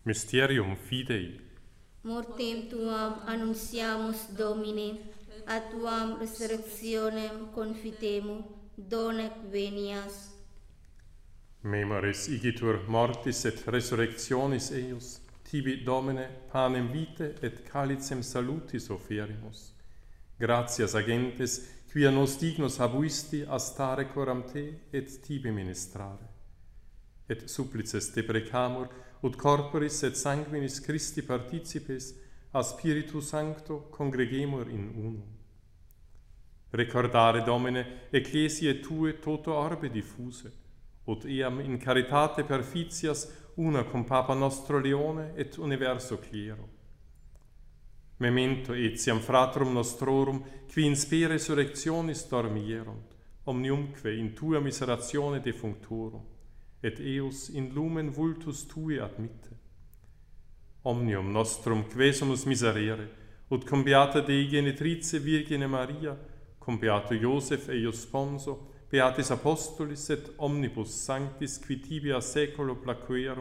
Mysterium Fidei. Mortem tuam annunciamus Domine, a tuam resurrectionem confitemur, donec venias. Memoris igitur mortis et resurrectionis eius, tibi Domine panem vitae et calicem salutis offerimus. Gratias agentes, quia nos dignus habuisti a stare coram te et tibi ministrare. Et supplices te precamur, ut corporis et sanguinis Christi participes, a Spiritu Sancto congregemur in unum. Recordare, Domine, ecclesiae tue toto orbe diffuse, ut eam in caritate perficias una cum Papa nostro Leone et universo clero. Memento etiam fratrum nostrorum, qui in spe resurrectionis dormierunt, omniumque in tua miseratione defunctorum, et eus in lumen vultus tui admitte. Omnium nostrum quesumus miserere, ut cum beata Dei genitrice Virgine Maria, cum beato Iosef eius sponso, beatis apostolis et omnibus sanctis qui tibi a saeculo placuerunt,